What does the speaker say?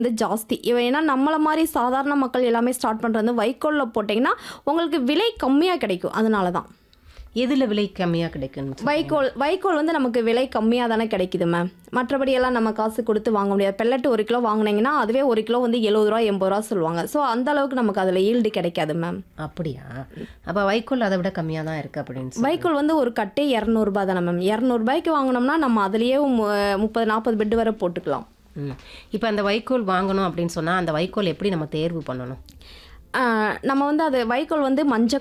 வந்து ஜாஸ்தி. ஏன்னா நம்மள மாரி சாதாரண மக்கள் எல்லாமே ஸ்டார்ட் பண்றது வந்து வைக்கோல்ல போட்டீங்கன்னா, உங்களுக்கு விலை கம்மியா கிடைக்கும். அதனால தான். எதுல விலை கம்மியா கிடைக்குன்னு சொல்றீங்க? வைக்கோல் வந்து நமக்கு விலை கம்மியா தானே கிடைக்குது மேம். மற்றபடி எல்லாம் நம்ம காசு குடுத்து வாங்க முடியாது. பெல்லட் 1 கிலோ வாங்குனீங்கன்னா, அதுவே 1 கிலோ வந்து ரூ. 70 ரூ. 80 சொல்லுவாங்க. ஸோ அந்த அளவுக்கு நமக்கு அதுல ஈல்டு கிடைக்காது மேம். அப்படியா? அப்ப வைக்கோல் அதை விட கம்மியா தான் இருக்கு அப்படின்னு சொல்லி. வைக்கோல் வந்து ஒரு கட்டே ரூ. 200 தானே மேம். ரூ. 200க்கு வாங்குனோம்னா, நம்ம அதுலயே 30, 40 பெட் வரை போட்டுக்கலாம். இப்போ அந்த வைக்கோல் வாங்கணும் அப்படின்னு சொன்னா அந்த வைக்கோல் எப்படி நம்ம தேர்வு பண்ணணும்? நம்ம வந்து அது வைக்கோல் வந்து மஞ்சள்